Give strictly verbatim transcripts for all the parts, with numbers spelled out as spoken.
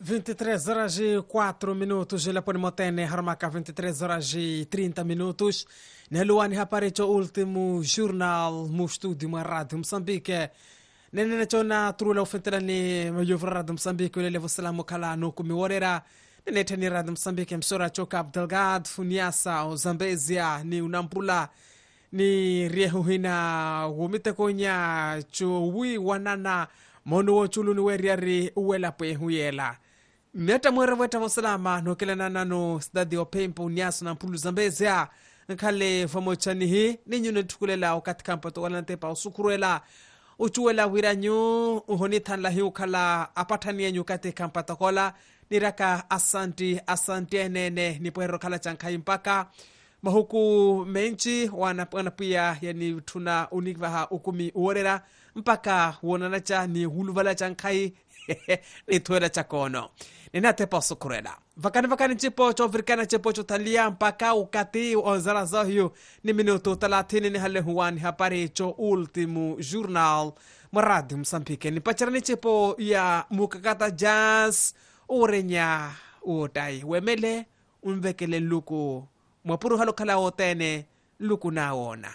vinte e três horas e quatro minutos, ele põe motene harmaka vinte e três horas e trinta minutos. Neluani aparece o último jornal no estúdio uma rádio Moçambique. Nene chona trula ofentelani mayuvra rádio Moçambique ele levo salamu kala no kumiorera. Nene tani rádio Moçambique msora choka Abdelgado Funiasa o Zambezia ni unampula ni riehuhina wumite konya chuwi wanana mono wo chulu ni weriari uwela pe huyela. Neta mwere weta mosalama no kelana nano stadi o pempo niaso na mpulu Zambezia nkale famochani hi ninyu netukulela wakati kampato walante pa usukuruela uchuela wiranyu uhonitan la hiu kala apatania nyukate kampata kola niraka asanti asanti nene ni puero kala chankai mpaka mahuku menchi wana pia yani tuna unikvaha ukumi uorera mpaka wonanacha ni huluvala chankai ni tuera chakono ninate poso kurela vakani vakani chipo chovrikana chipo chotalia mpaka ukati onzara zohyo ni minuto thelathini ni hale huwani hapari cho ultimo jornal maradi Moçambique ni pacharani chipo ya mukakata jazz urenya utai wemele unvekele luku mwapuru halo kala otene luku naona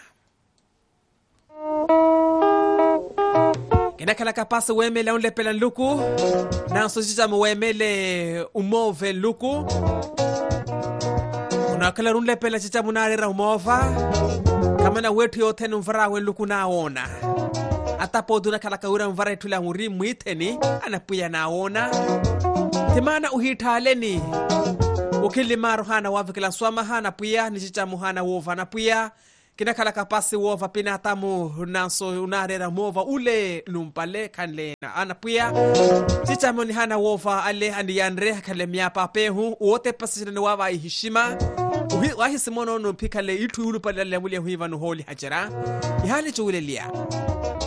kena kala kapasa wemele unlepela luku na sojija mwemele umove luku unakala unlepela chicha munarera umova kama na wetu yotene umvarawe luku naona atapo duna kala kaura umvara itula muri mwiteni anapuya naona timana uhitaleni ukili maruhana wavikila swama hana puya nichicha muhana wova na puya kina kala kapasi wova pina tamu nanso unarera mova ule numpale kanlena ana puya chicha moni hana wova ale andi yandre kale miapa pehu wote pasina ni wava ihishima uhi wahisi mono no pikale itu ulu pale le mulia huiva no holi hajara ihali chulelia